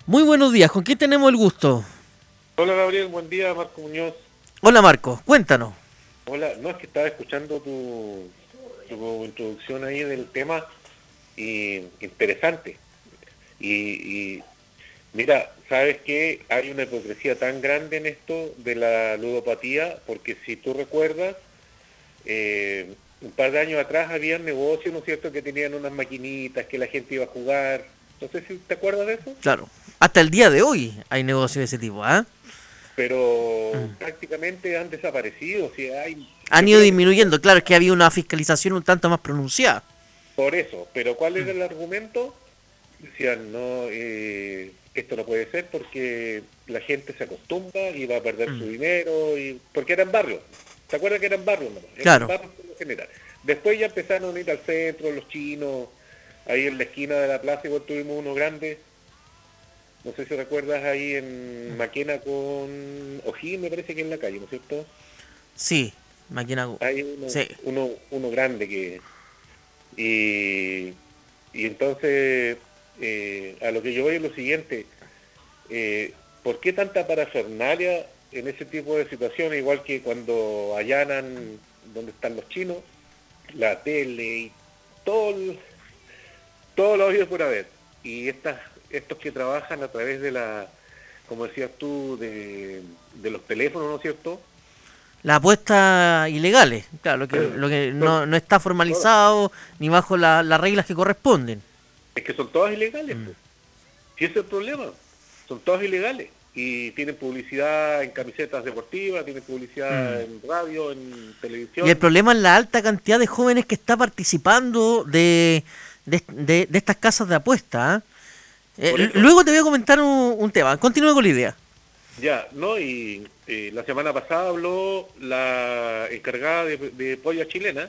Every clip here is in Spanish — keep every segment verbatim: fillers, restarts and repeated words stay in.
Muy buenos días, ¿con quién tenemos el gusto? Hola Gabriel, buen día, Marco Muñoz. Hola Marco, cuéntanos. Hola, no es que estaba escuchando tu, tu introducción ahí del tema y interesante. Y, y mira, ¿sabes qué? Hay una hipocresía tan grande en esto de la ludopatía, porque si tú recuerdas, eh, un par de años atrás había negocios, ¿no es cierto?, que tenían unas maquinitas que la gente iba a jugar. No sé si te acuerdas de eso, Claro, hasta el día de hoy hay negocios de ese tipo, ¿ah? pero Mm. prácticamente han desaparecido. O sea, hay, Han yo ido creo que disminuyendo, claro, es que había una fiscalización un tanto más pronunciada. por eso, pero ¿cuál era Mm. el argumento? Decían, no, eh, esto no puede ser porque la gente se acostumbra y va a perder su Mm. dinero, y porque eran barrios. ¿Te acuerdas que eran barrios? No? Eran Claro, barrios por lo general. Después ya empezaron a ir al centro, los chinos, ahí en la esquina de la plaza, igual tuvimos uno grande. No sé si recuerdas ahí en Maquena con Ojí, me parece que en la calle, ¿no es cierto? sí, máquina... Hay uno, Sí. uno, uno grande que... Y, y entonces, eh, a lo que yo voy es lo siguiente, eh, ¿por qué tanta parafernalia en ese tipo de situaciones? Igual que cuando allanan donde están los chinos, la tele y todo, el- todo lo habido por haber. Y estas, estos que trabajan a través de la, como decías tú, de, de los teléfonos, ¿no es cierto? Las apuestas ilegales, claro, lo que, lo que Son no, no está todas, formalizado ni bajo la- las reglas que corresponden. es que son todas ilegales, Mm. pues. Si ese es el problema, son todas ilegales. Y tienen publicidad en camisetas deportivas, tienen publicidad Mm. en radio, en Y el televisión. problema es la alta cantidad de jóvenes que está participando de, de, de- de estas casas de apuesta. ¿Ah? Eh, Por l- eso, luego te voy a comentar un, un tema. Continúe con la idea. ya, ¿no? Y eh, la semana pasada habló la encargada de, de polla chilena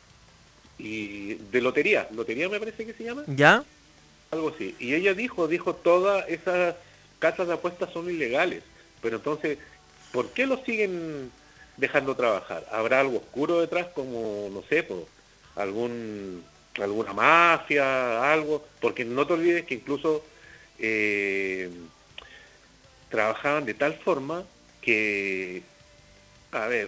y de lotería, lotería me parece que se llama, ¿Ya? algo así. Y ella dijo, dijo, todas esas casas de apuestas son ilegales. Pero entonces, ¿por qué los siguen dejando trabajar? ¿Habrá algo oscuro detrás como, no sé, pues, algún, alguna mafia, algo? Porque no te olvides que incluso eh, trabajaban de tal forma que, a ver,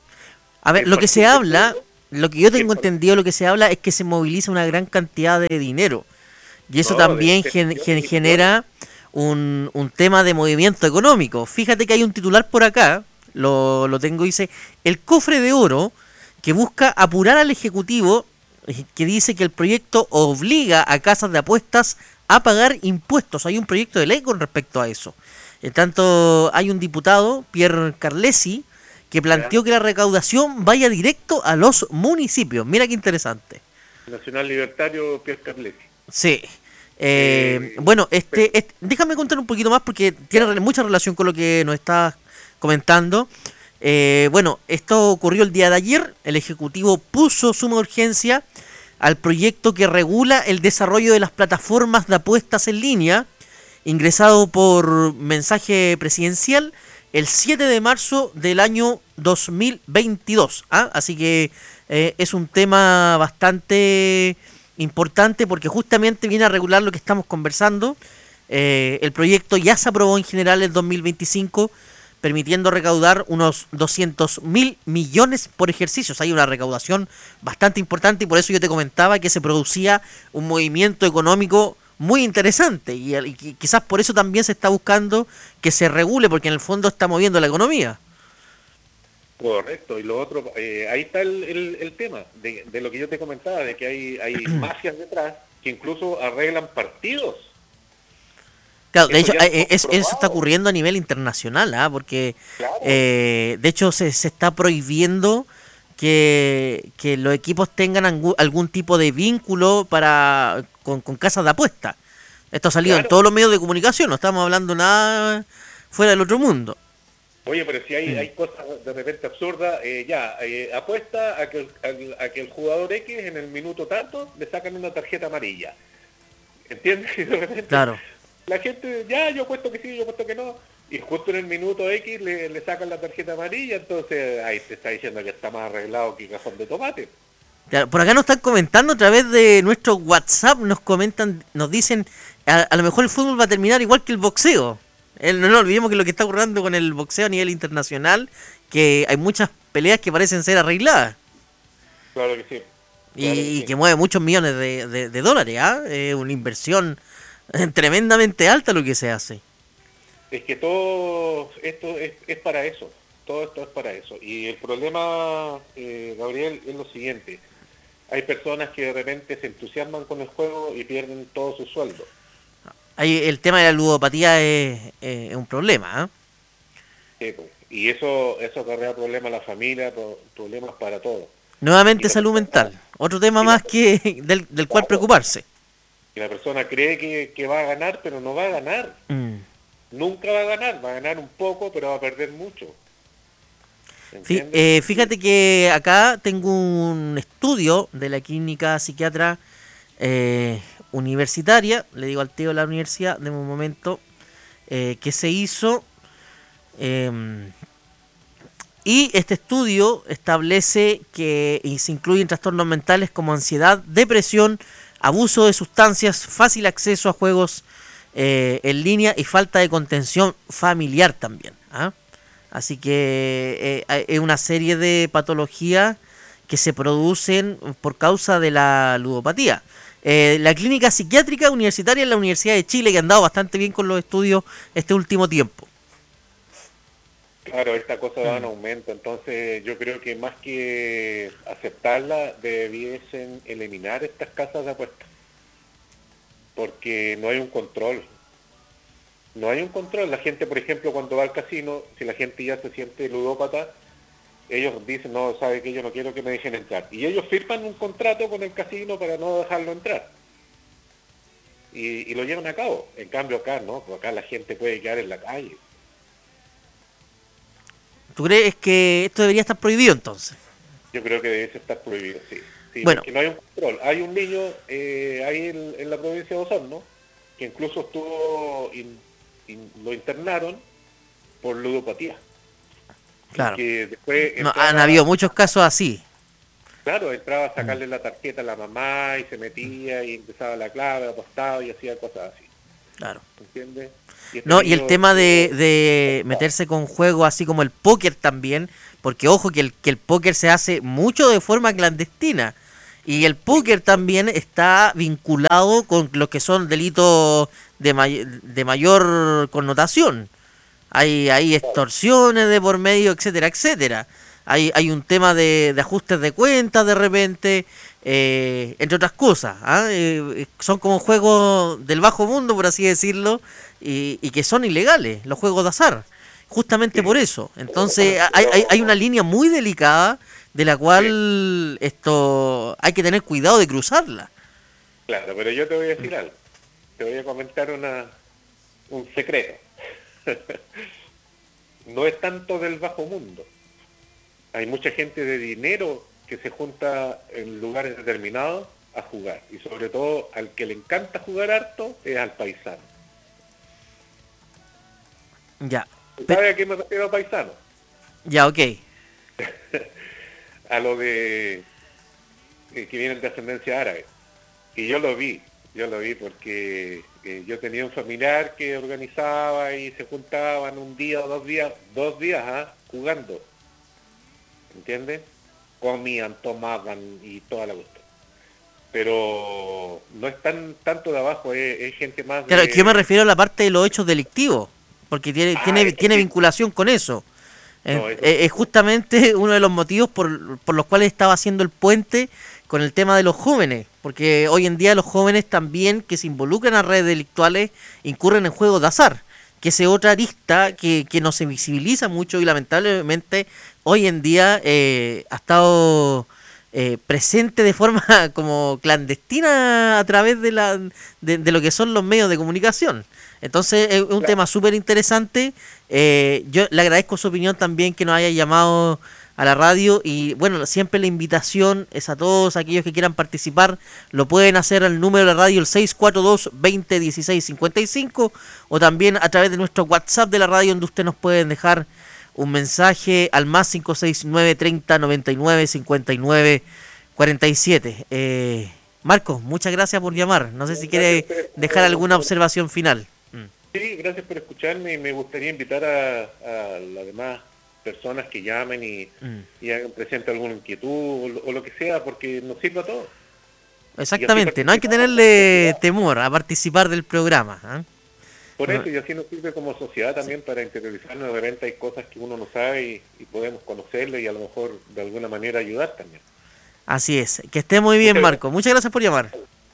A ver, el lo que se partido de habla, fútbol, lo que yo que el tengo par- entendido, lo que se habla es que se moviliza una gran cantidad de dinero. Y eso no, de, también de gen- millones gen- y millones. genera un, un tema de movimiento económico. Fíjate que hay un titular por acá, lo, lo tengo, dice, el cofre de oro que busca apurar al Ejecutivo, eh, que dice que el proyecto obliga a casas de apuestas a pagar impuestos. Hay un proyecto de ley con respecto a eso. En tanto, hay un diputado, Pierre Carlesi, que ¿Ya? planteó que la recaudación vaya directo a los municipios. Mira qué interesante. Nacional Libertario Pierre Carlesi. Sí. Eh, Eh, bueno, pero, este, este- déjame contar un poquito más porque tiene ya, re- mucha relación con lo que nos estás comentando. Eh, bueno, esto ocurrió el día de ayer. El Ejecutivo puso suma urgencia al proyecto que regula el desarrollo de las plataformas de apuestas en línea, ingresado por mensaje presidencial el siete de marzo del año dos mil veintidós. ¿Ah? Así que eh, es un tema bastante importante porque justamente viene a regular lo que estamos conversando. Eh, el proyecto ya se aprobó en general en dos mil veinticinco, permitiendo recaudar unos doscientos mil millones por ejercicio. O sea, hay una recaudación bastante importante y por eso yo te comentaba que se producía un movimiento económico muy interesante y, y quizás por eso también se está buscando que se regule porque en el fondo está moviendo la economía. correcto. Y lo otro, eh, ahí está el, el, el tema de, de lo que yo te comentaba, de que hay, hay mafias detrás que incluso arreglan partidos. Claro, de Eso hecho, ya eh, es eh, es- eso está comprobado. ocurriendo a nivel internacional, ¿ah? Porque Claro, eh, de hecho se, se está prohibiendo que, que los equipos tengan angu- algún tipo de vínculo para con, con casas de apuesta. Esto ha salido en claro. todos los medios de comunicación, no estamos hablando nada fuera del otro mundo. Oye, pero si hay, Mm. hay cosas de repente absurdas, eh, ya, eh, apuesta a que, el, al- a que el jugador X en el minuto tanto le sacan una tarjeta amarilla. ¿Entiendes? Y de repente Claro. la gente, ya, yo apuesto que sí, yo apuesto que no. Y justo en el minuto X le, le sacan la tarjeta amarilla, entonces ahí te está diciendo que está más arreglado que cajón de tomate. Claro, por acá nos están comentando a través de nuestro WhatsApp, nos comentan, nos dicen, a, a lo mejor el fútbol va a terminar igual que el boxeo. El, no nos olvidemos que lo que está ocurriendo con el boxeo a nivel internacional, que hay muchas peleas que parecen ser arregladas. Claro que sí. Y, Claro que y sí. que mueve muchos millones de, de, de dólares, ¿ah? Es una inversión tremendamente alta lo que se hace. Es que todo esto es, es para eso, todo esto es para eso. Y el problema, eh, Gabriel, es lo siguiente. Hay personas que de repente se entusiasman con el juego y pierden todo su sueldo. Ahí el tema de la ludopatía es, es un problema, ¿ah? Sí, pues. Y eso eso acarrea problemas a la familia, pro- problemas para todos. Y Nuevamente la salud persona, mental, otro tema y la, más que del, del cual claro, preocuparse. y la persona cree que, que va a ganar, pero no va a ganar. Mm. Nunca va a ganar, va a ganar un poco, pero va a perder mucho. Fí- ¿Entiendes? eh, fíjate que acá tengo un estudio de la clínica psiquiatra eh, universitaria, le digo al tío de la universidad de un momento, eh, que se hizo, eh, y este estudio establece que y se incluyen trastornos mentales como ansiedad, depresión, abuso de sustancias, fácil acceso a juegos eh, en línea y falta de contención familiar también, ¿ah? Así que eh, es una serie de patologías que se producen por causa de la ludopatía. Eh, la clínica psiquiátrica universitaria en la Universidad de Chile, que ha andado bastante bien con los estudios este último tiempo. Claro, esta cosa va en Mm. aumento, entonces yo creo que más que aceptarla, debiesen eliminar estas casas de apuestas, porque no hay un control. No hay un control. La gente, por ejemplo, cuando va al casino, si la gente ya se siente ludópata, ellos dicen, no, sabe que yo no quiero que me dejen entrar. Y ellos firman un contrato con el casino para no dejarlo entrar. Y, y lo llevan a cabo. En cambio acá, ¿no? Pues acá la gente puede quedar en la calle. ¿Tú crees que esto debería estar prohibido entonces? Yo creo que debe estar prohibido, sí. Sí, Bueno, porque no hay un control. Hay un niño eh, ahí en, en la provincia de Osorno, que incluso estuvo, in- in- lo internaron por ludopatía. claro. Que después No, han entraba, habido muchos casos así. claro, entraba a Mm, sacarle la tarjeta a la mamá y se metía y empezaba la clave, apostaba y hacía cosas así. claro. ¿Entiendes? Y este No, y el niño tema de, estuvo de traumado. meterse con juegos así como el póker también, porque ojo que el, que el póker se hace mucho de forma clandestina. Y el Sí, póker también está vinculado con lo que son delitos de, may- de mayor connotación. Hay, hay claro, extorsiones de por medio, etcétera, etcétera. Hay, hay un tema de, de ajustes de cuentas de repente, eh, entre otras cosas. ¿Ah? Eh, eh, son como juegos del bajo mundo, por así decirlo, y, y que son ilegales, los juegos de azar. Justamente por sí. eso. Entonces hay, hay, hay una Pero, línea muy delicada de la sí, cual esto hay que tener cuidado de cruzarla. claro, pero yo te voy a decir algo. Te voy a comentar una, un secreto. No es tanto del bajo mundo. Hay mucha gente de dinero que se junta en lugares determinados a jugar. Y sobre todo al que le encanta jugar harto es al paisano. Ya, pe- ¿Sabe a qué me refiero a paisano? ya, ok. A lo de eh, que vienen de ascendencia árabe. Y yo lo vi, yo lo vi porque eh, yo tenía un familiar que organizaba y se juntaban un día o dos días, dos días ¿ah? jugando. ¿Entiendes? Comían, tomaban y toda la cuestión. Pero no es tan tanto de abajo, es, es gente más Claro, es que yo me de... refiero a la parte de los hechos delictivos, porque tiene, Ah, tiene, eso tiene sí. vinculación con eso. Es, No, eso es- sí. es justamente uno de los motivos por, por los cuales estaba haciendo el puente con el tema de los jóvenes, porque hoy en día los jóvenes también que se involucran a redes delictuales incurren en juegos de azar, que es otra arista que, que no se visibiliza mucho y lamentablemente hoy en día eh, ha estado eh, presente de forma como clandestina a través de, la, de, de lo que son los medios de comunicación. Entonces es un Claro. tema súper interesante. Eh, yo le agradezco su opinión también que nos haya llamado a la radio y bueno, siempre la invitación es a todos aquellos que quieran participar, lo pueden hacer al número de la radio el seis cuatro dos, veinte, dieciséis, cincuenta y cinco o también a través de nuestro WhatsApp de la radio donde ustedes nos pueden dejar un mensaje al más cinco seis nueve, treinta, noventa y nueve, cincuenta y nueve, cuarenta y siete. Eh, Marcos, muchas gracias por llamar. No sé si quiere dejar alguna observación final. Sí, gracias por escucharme y me gustaría invitar a, a las demás personas que llamen y, mm. y hagan presente alguna inquietud o lo, o lo que sea, porque nos sirve a todos. Exactamente, no hay que tenerle temor a participar del programa. ¿eh? Por eso, y así nos sirve como sociedad también, sí, para interiorizarnos. De repente hay cosas que uno no sabe y, y podemos conocerle y a lo mejor de alguna manera ayudar también. Así es, que esté muy bien, Marco. Muchas gracias por llamar.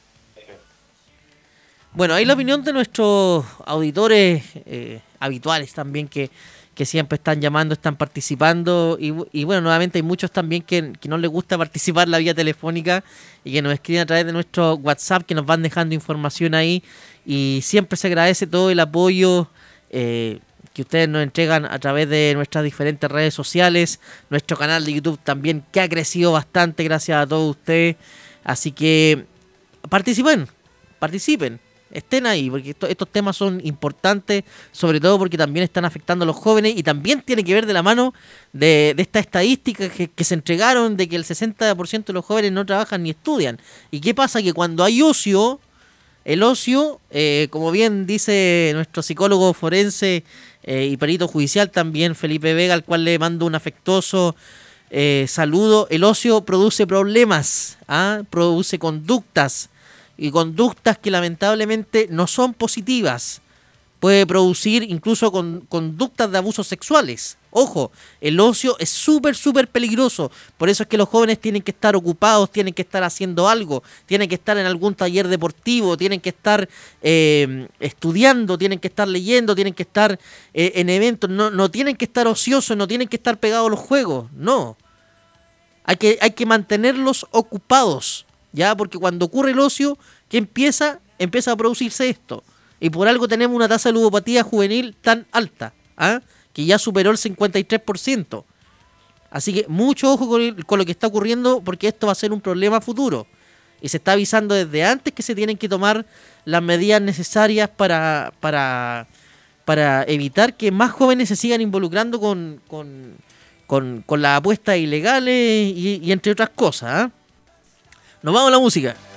Bueno, ahí la opinión de nuestros auditores eh, habituales también que, que siempre están llamando, están participando y, y bueno, nuevamente hay muchos también que, que no les gusta participar la vía telefónica y que nos escriben a través de nuestro WhatsApp, que nos van dejando información ahí y siempre se agradece todo el apoyo eh, que ustedes nos entregan a través de nuestras diferentes redes sociales, nuestro canal de YouTube también que ha crecido bastante gracias a todos ustedes, así que participen, participen. Estén ahí, porque esto, estos temas son importantes, sobre todo porque también están afectando a los jóvenes y también tiene que ver de la mano de, de esta estadística que, que se entregaron de que el sesenta por ciento de los jóvenes no trabajan ni estudian. ¿Y qué pasa? Que cuando hay ocio, el ocio, eh, como bien dice nuestro psicólogo forense eh, y perito judicial también, Felipe Vega, al cual le mando un afectuoso eh, saludo, el ocio produce problemas, ¿ah? Produce conductas, y conductas que lamentablemente no son positivas. Puede producir incluso con conductas de abusos sexuales. Ojo, el ocio es súper, súper peligroso. Por eso es que los jóvenes tienen que estar ocupados, tienen que estar haciendo algo, tienen que estar en algún taller deportivo, tienen que estar eh, estudiando, tienen que estar leyendo, tienen que estar eh, en eventos. No, no tienen que estar ociosos, no tienen que estar pegados a los juegos. No. Hay que, hay que mantenerlos ocupados. Ya, porque cuando ocurre el ocio, ¿qué empieza? Empieza a producirse esto. Y por algo tenemos una tasa de ludopatía juvenil tan alta, ¿ah? Que ya superó el cincuenta y tres por ciento. Así que mucho ojo con, el, con lo que está ocurriendo, porque esto va a ser un problema futuro. Y se está avisando desde antes que se tienen que tomar las medidas necesarias para, para, para evitar que más jóvenes se sigan involucrando con, con, con, con las apuestas ilegales y, y entre otras cosas, ¿ah? Nos vamos a la música.